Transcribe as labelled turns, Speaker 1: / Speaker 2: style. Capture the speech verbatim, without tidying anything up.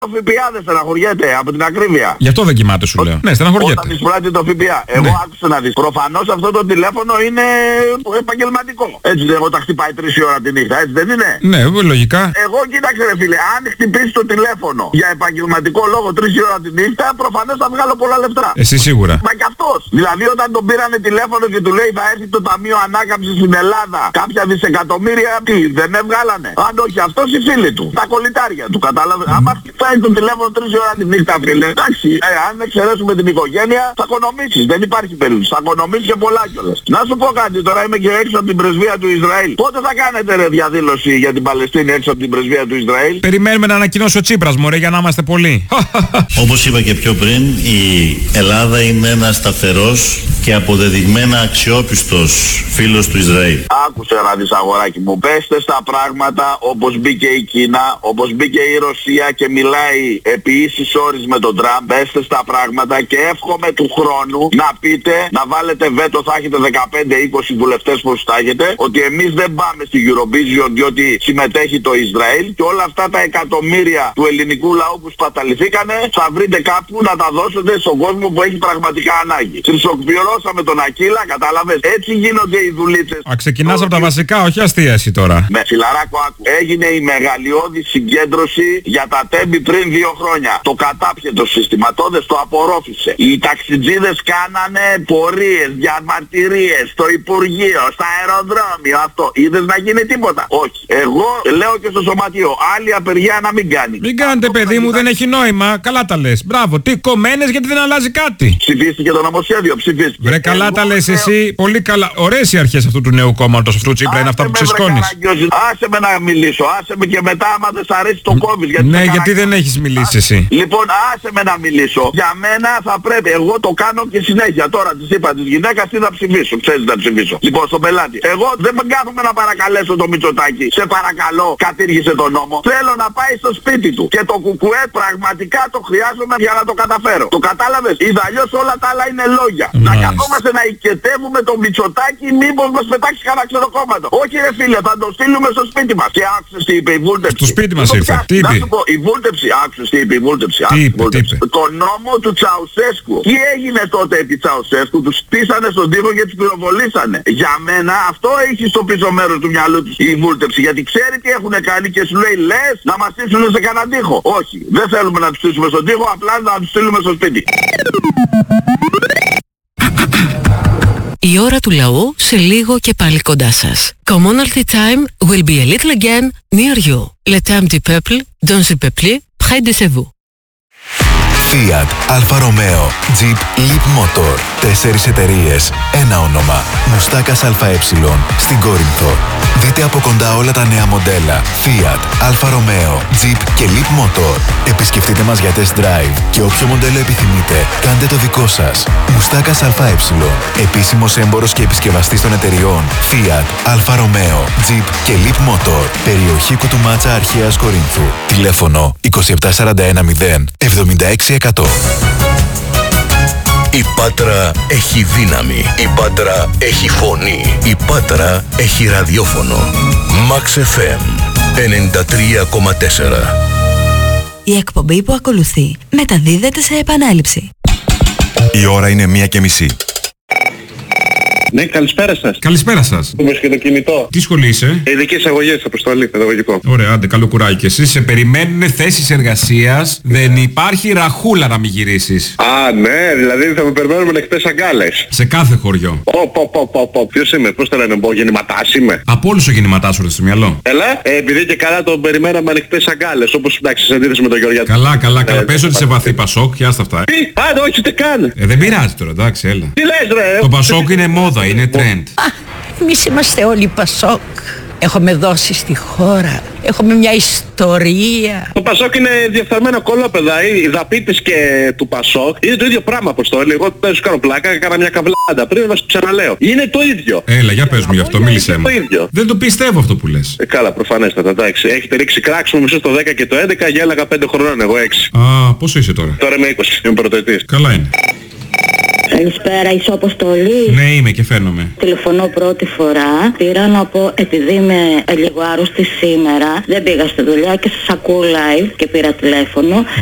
Speaker 1: Το ΦΠΑ δεν στεναχωριέται από την ακρίβεια.
Speaker 2: Γι' αυτό δεν κοιμάται, σου λέω. Ναι, στεναχωριέται.
Speaker 1: Όταν εισπράττει το ΦΠΑ. Εγώ ναι. άκουσα να δεις. Προφανώς αυτό το τηλέφωνο είναι επαγγελματικό. Έτσι δεν, όταν χτυπάει τρεις ώρα τη νύχτα, έτσι δεν είναι?
Speaker 2: Ναι, λογικά.
Speaker 1: Εγώ κοίταξε ρε φίλε, αν χτυπήσει το τηλέφωνο για επαγγελματικό λόγο τρεις ώρα τη νύχτα, προφανώς θα βγάλω πολλά λεφτά.
Speaker 2: Εσύ σίγουρα.
Speaker 1: Μα κι αυτός. Δηλαδή όταν τον πήρανε τηλέφωνο και του λέει θα έρθει το Ταμείο Ανάκαμψης στην Ελλάδα, κάποια δισεκατομμύρια, τι, δεν έβγαλανε? Αν όχι αυτός, οι φίλοι του. Τα κολλητάρια του, κατάλαβε. Mm. Άμα χτυπάει το τηλέφωνο τρεις ώρα τη νύχτα, φίλε, εντάξει, ε, αν εξαιρέσουμε την οικογένεια, θα οικονομήσεις. Δεν υπάρχει περίπτωση. Θα οικονομήσεις και πολλά κιόλας. Να σου πω κάτι, τώρα είμαι και έξω από την πρεσβεία του Ισραήλ. Πότε θα κάνετε ρε διαδήλωση για την Παλαιστίνη έξω από την πρεσβεία του Ισραήλ?
Speaker 2: Περιμένουμε να ανακοινώσει ο Τσίπρας, μωρέ, για να είμαστε πολλοί.
Speaker 3: Όπως είπα και πιο πριν, η Ελλάδα είναι ένας σταθερός και αποδεδειγμένα αξιόπιστος φίλος του Ισραήλ.
Speaker 1: Άκουσε να δεις αγοράκι μου, πέστε στα πράγματα όπως μπήκε η Κίνα, όπως μπήκε η Ρωσία και μιλάει επί ίσης όρης με τον Τραμπ. Πέστε στα πράγματα και εύχομαι του χρόνου να πείτε, να βάλετε βέτο, θα έχετε δεκαπέντε είκοσι βουλευτές πως θα έχετε, ότι εμείς δεν πάμε στη Eurovision διότι συμμετέχει το Ισραήλ και όλα αυτά τα εκατομμύρια του ελληνικού λαού που σπαταληθήκανε θα βρείτε κάπου να τα δώσετε στον κόσμο που έχει πραγματικά ανάγκη. Χρυσοκπυρώσαμε τον Ακύλα, κατάλαβες? Έτσι γίνονται οι δουλίτσες.
Speaker 2: Α, ξεκινάς από τα βασικά, όχι αστεία εσύ τώρα.
Speaker 1: Με φιλαράκο άκου. Έγινε η μεγαλειώδη συγκέντρωση για τα τέμπη πριν δύο χρόνια. Το κατάπιε το σύστημα, τότε το απορρόφησε. Οι ταξιτζίδες κάνανε πορείες, διαμαρτυρίες στο Υπουργείο, στα αεροδρόμιο, αυτό. Είδες να γίνει τίποτα? Όχι. Εγώ λέω και στο σωματείο, άλλη απεργία να μην κάνει.
Speaker 2: Μην κάνετε παιδί μου, δεν έχει νόημα. Καλά τα λες. Μπράβο. Τι κομμένες, γιατί δεν αλλάζει κάτι.
Speaker 1: Ψηφίστηκε το νομοσχέδιο, ψηφίστηκε.
Speaker 2: Βρε καλά εγώ τα λες λέω... εσύ. Πολύ καλά. Ωραίες οι αρχές αυτού του νέου κόμματος, αυτού του Τσίπρα, είναι αυτά που ξεσκώνεις.
Speaker 1: Άσε με να μιλήσω, άσε με και μετά άμα δεν σ' αρέσει το κόβεις.
Speaker 2: Γιατί ναι, γιατί δεν έχεις μιλήσει εσύ.
Speaker 1: Λοιπόν, άσε με να μιλήσω. Για μένα θα πρέπει, εγώ το κάνω και συνέχεια. Τώρα της είπα της γυναίκας τι θα ψηφίσω. Ξέρεις να ψηφίσω. Λοιπόν, στον πελάτη. Εγώ δεν κάθομαι να παρακαλέσω το Μητσοτάκη. Σε παρακαλώ, κατήργησε τον νόμο. Θέλω να πάει στο σπίτι του. Και το κουκουέ πραγματικά το χρειάζομαι για να το καταφέρω. Το κατάλαβες? Είδα αλλιώς όλα τα άλλα είναι λόγια. Nice. Να καθόμαστε να οικετεύουμε το Μητσοτάκη, μήπως μας πετάξει κανένα ξενοκόμματο. Όχι ρε φίλε, θα το στείλουμε στο σπίτι μας. Και άκουσες τι είπε η βούλτεψη.
Speaker 2: Στο σπίτι μας ήρθε. Τι είπε?
Speaker 1: Να σου πω, η βούλτεψη, άκουσες τι είπε η βούλτεψη.
Speaker 2: Τι είπε, τι είπε?
Speaker 1: Το νόμο του Τσαουσέσκου. Τι έγινε τότε επί Τσαουσέσκου? Τους στήσανε στον τοίχο και τους πυροβολήσανε. Για μένα αυτό έχει στο πίσω μέρος του μυαλού τους η βούλτεψη. Γιατί ξέρει τι έχουν κάνει και σου λέει λες να μας στήσουν σε κανένα τοίχο. Όχι, δεν θέλουμε να τους στήσουμε στον τοίχο, απλά να τους στείλουμε στο σπίτι.
Speaker 4: Η ώρα του λαού σε λίγο και πάλι κοντά σας. Commonalty time will be a little again near you. Le temps du peuple, dans le peuple, près de vous.
Speaker 5: Fiat, Alfa Romeo, Jeep, Leap Motor. Τέσσερις εταιρείες, ένα όνομα. Μουστάκας ΑΕ στην Κόρινθο. Δείτε από κοντά όλα τα νέα μοντέλα Fiat, Alfa Romeo, Jeep και Leap Motor. Επισκεφτείτε μας για test drive και όποιο μοντέλο επιθυμείτε, κάντε το δικό σας. Μουστάκας ΑΕ, επίσημος έμπορος και επισκευαστής των εταιριών Fiat, Alfa Romeo, Jeep και Leap Motor. Περιοχή Κουτουμάτσα Αρχαίας Κορίνθου. Τηλέφωνο είκοσι επτά σαράντα ένα μηδέν εβδομήντα έξι εκατό.
Speaker 6: Η Πάτρα έχει δύναμη. Η Πάτρα έχει φωνή. Η Πάτρα έχει ραδιόφωνο. Max εφ εμ ενενήντα τρία κόμμα τέσσερα.
Speaker 7: Η εκπομπή που ακολουθεί μεταδίδεται σε επανάληψη.
Speaker 5: Η ώρα είναι μία και μισή.
Speaker 8: Ναι, καλησπέρα σας.
Speaker 2: Καλησπέρα σας.
Speaker 8: Είμαι και το κινητό.
Speaker 2: Τι σχολή είσαι?
Speaker 8: Ειδικές εισαγωγές, αποστολή, παιδαγωγικό.
Speaker 2: Ωραία, άντε, καλό κουράκι. Και εσύ σε περιμένουν θέσεις εργασίας. Δεν υπάρχει ραχούλα να μην γυρίσεις.
Speaker 8: Α, ναι, δηλαδή θα με περιμένουμε ανοιχτές αγκάλες.
Speaker 2: Σε κάθε χωριό.
Speaker 8: Ω, πω, πω, πω, πω. Ποιος είμαι, πώς το λένε, πω, γεννηματάς είμαι.
Speaker 2: Από όλους ο γεννηματάς σου στο μυαλό.
Speaker 8: Έλα, ε, επειδή και καλά τον περιμέναμε ανοιχτές αγκάλες. Όπως εντάξει, σε αντίθεση με τον Γεωργιάδη.
Speaker 2: Καλά, καλά, καλά. Ε, Πες ότι σε βαθύ Πασόκ, και άστα αυτά. Ε.
Speaker 8: Τι, άντε, όχι, τι κάνει.
Speaker 2: Ε, δεν πειράζει τώρα, εντάξει, έλα.
Speaker 8: Τι λες, ρε.
Speaker 2: Το Πασόκ είναι μόδα, είναι trend.
Speaker 9: Α, εμείς είμαστε όλοι Πασόκ. Έχουμε δώσει στη χώρα. Έχουμε μια ιστορία.
Speaker 8: Το Πασόκ είναι διεφθαρμένα κολόπεδα. Οι δαπίτες και του Πασόκ είναι το ίδιο πράγμα, Αποστόλη. Εγώ δεν σου κάνω πλάκα, έκανα μια καβλάντα πριν, να σου ξαναλέω. Είναι το ίδιο.
Speaker 2: Έλα, για πες μου γι' αυτό, μίλησέ μου.
Speaker 8: Το ίδιο.
Speaker 2: Δεν το πιστεύω αυτό που λες.
Speaker 8: Ε, καλά, προφανέστατα, εντάξει. Έχετε ρίξει κράξιμο μισό στο δέκα και το έντεκα, γέλαγα πέντε χρονών, εγώ έξι.
Speaker 2: Α, πόσο είσαι τώρα?
Speaker 8: Τώρα είμαι είκοσι, είμαι πρωτοετής.
Speaker 2: Καλά είναι.
Speaker 10: Καλησπέρα, είσαι Αποστολή?
Speaker 2: Ναι, είμαι και φαίνομαι.
Speaker 10: Τηλεφωνώ πρώτη φορά. Πήρα να πω, επειδή είμαι λίγο άρρωστη σήμερα, δεν πήγα στη δουλειά και σας ακούω live και πήρα τηλέφωνο.